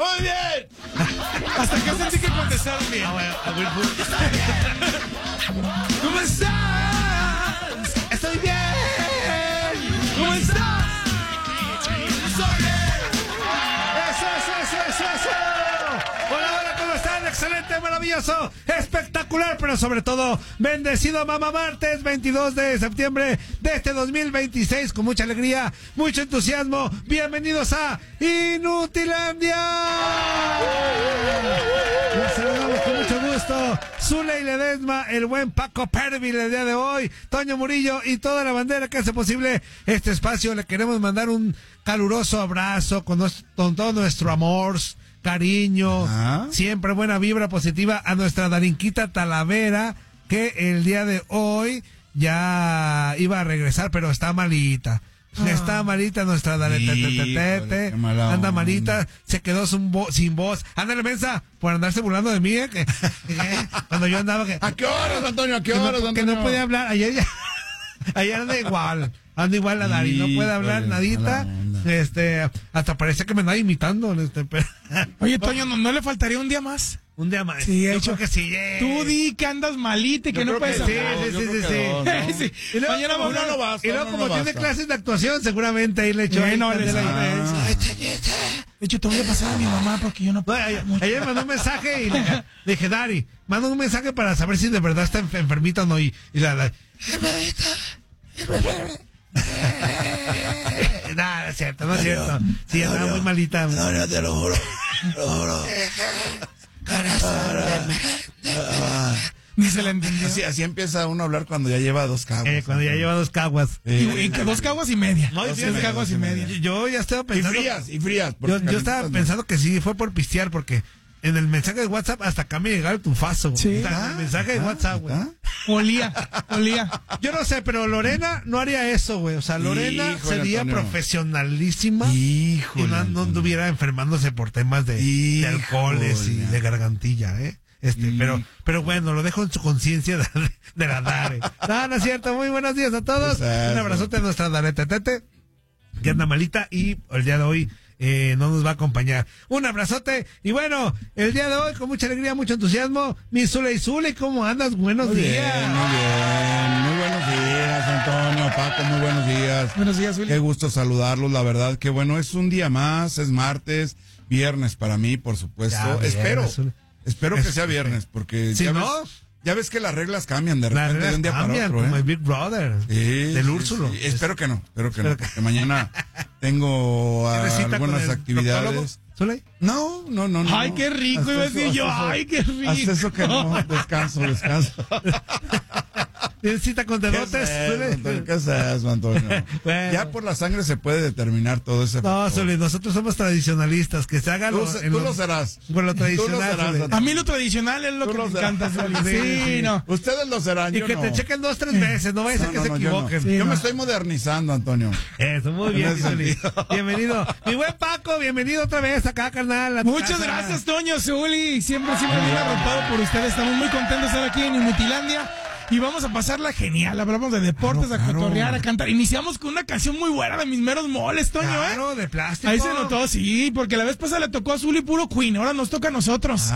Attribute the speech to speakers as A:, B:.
A: ¡Muy bien!
B: Hasta que sentí que contestaron bien.
A: ¿Cómo estás?
B: Estoy bien. ¿Cómo estás? Eso. Hola, ¿cómo están? Excelente, maravilloso, espectacular, pero sobre todo, bendecido Mamá Martes, 22 de septiembre de este 2026, con mucha alegría, mucho entusiasmo. Bienvenidos a Inutilandia. Los saludamos con mucho gusto. Zule y Ledesma, el buen Paco Pervil el día de hoy, Toño Murillo y toda la bandera que hace posible este espacio. Le queremos mandar un caluroso abrazo con todo nuestro amor, cariño, siempre buena vibra positiva a nuestra Darinquita Talavera, que el día de hoy ya iba a regresar, pero está malita. Está malita nuestra Darinquita, anda malita, se quedó sin voz. Ándale, mensa, por andarse burlando de mí, que cuando yo andaba que...
A: ¿A qué horas, Antonio? ¿A qué horas, Antonio?
B: Que no podía hablar, ayer anda igual la Dari, no puede hablar nadita. Hasta parece que me anda imitando, pero...
C: Oye, Toño, ¿no le faltaría un día más?
B: Un día más.
C: Sí,
B: yo creo que sí.
C: Tú di que andas malita y que no puedes hablar.
B: Sí. Y luego,
C: mañana
A: no basta.
B: Y luego, como tiene clases de actuación, seguramente ahí le echó.
C: De hecho, te voy a pasar a mi mamá porque yo no puedo.
B: Ayer me mandó un mensaje y le dije, Dari, manda un mensaje para saber si de verdad está enfermita o no. Y la nada, es cierto, no es cierto. Sí, andaba muy malita.
A: No, te lo juro.
C: Ni se le entendió.
A: Así empieza uno a hablar cuando ya lleva 2 caguas.
B: Cuando ya lleva 2 caguas.
C: Y 2 caguas y media.
B: No,
C: 2 caguas y media.
B: Yo ya estaba pensando.
A: Y frías.
B: Yo estaba pensando que sí fue por pistear, porque en el mensaje de WhatsApp hasta acá me llegaba el tufazo.
C: Sí.
B: En el mensaje de WhatsApp, güey.
C: Olía.
B: Yo no sé, pero Lorena no haría eso, güey. O sea, Lorena sería profesionalísima.
A: Híjole,
B: y no anduviera enfermándose por temas de alcoholes y de gargantilla, ¿eh? Pero bueno, lo dejo en su conciencia de la Dare. No es cierto. Muy buenos días a todos.
A: Exacto.
B: Un abrazote a nuestra Dare Tetete, que anda malita y el día de hoy no nos va a acompañar. Un abrazote. Y bueno, el día de hoy con mucha alegría, mucho entusiasmo, mi Zule y Zule, ¿cómo andas? Buenos días.
A: Muy bien. Muy buenos días, Antonio, Paco, muy buenos días.
C: Buenos días, Zule.
A: Qué gusto saludarlos, la verdad que bueno, es un día más, es martes, viernes para mí, por supuesto. Espero que sea viernes, porque
B: si
A: ya ves que las reglas cambian de repente de un día para otro.
B: Como el Big Brother del Úrsulo.
A: Sí. Espero que no, porque mañana tengo algunas actividades.
B: ¿Zule?
A: No.
C: Ay, qué rico, iba a decir yo, ay, qué rico.
A: Hasta eso que no, descanso.
B: ¿Tienes cita con dedotes?
A: ¿Qué es eso, Antonio?
B: Bueno.
A: Ya por la sangre se puede determinar todo ese
B: No, Zule, nosotros somos tradicionalistas, que se haga
A: Tú lo serás.
B: Por lo tradicional.
C: A mí lo tradicional es lo que me encanta, Zule. Sí, no.
A: Ustedes lo serán,
B: y que te chequen 2-3 veces, no vaya a ser que se equivoquen.
A: Yo me estoy modernizando, Antonio.
B: Eso, muy bien, Zule. Bienvenido. Mi buen Paco, bienvenido otra vez acá, carnal.
C: Muchas gracias, Toño, Zuli. Siempre bien arropado por ustedes. Estamos muy contentos de estar aquí en Inutilandia. Y vamos a pasarla genial. Hablamos de deportes, a cotorrear, a cantar. Iniciamos con una canción muy buena de Mis Meros Moles, Toño,
B: Claro, de plástico.
C: Ahí se notó, sí, porque la vez pasada le tocó a Zuli puro Queen. Ahora nos toca a nosotros.